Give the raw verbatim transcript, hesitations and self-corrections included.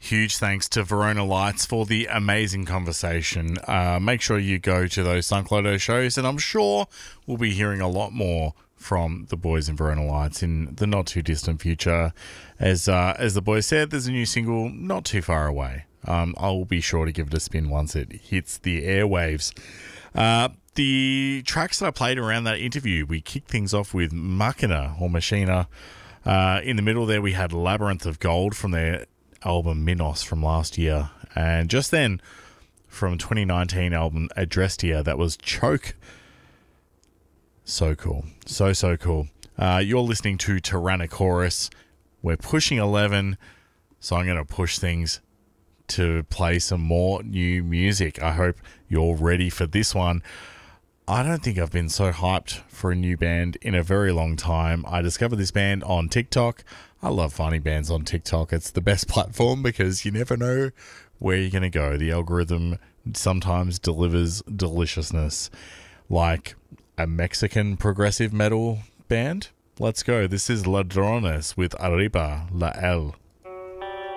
Huge thanks to Verona Lights for the amazing conversation. Uh, make sure you go to those Sunclodo shows, and I'm sure we'll be hearing a lot more from the boys in Verona Lights in the not too distant future. As uh, as the boys said, there's a new single not too far away. Um, I'll be sure to give it a spin once it hits the airwaves. Uh, the tracks that I played around that interview, we kicked things off with Machina or Machina. Uh, in the middle there, we had Labyrinth of Gold from their album Minos from last year. And just then, from twenty nineteen album Adrestia, that was Choke. So cool. So, so cool. Uh, you're listening to Tyrannosaurus. We're pushing eleven, so I'm going to push things to play some more new music. I hope you're ready for this one. I don't think I've been so hyped for a new band in a very long time. I discovered this band on TikTok. I love finding bands on TikTok. It's the best platform because you never know where you're going to go. The algorithm sometimes delivers deliciousness, like a Mexican progressive metal band. Let's go. This is Ladrones with Arriba La El.